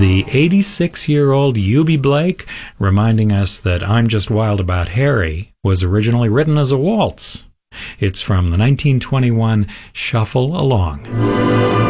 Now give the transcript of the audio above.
the 86-year-old Eubie Blake, reminding us that I'm Just Wild About Harry was originally written as a waltz. It's from the 1921 Shuffle Along.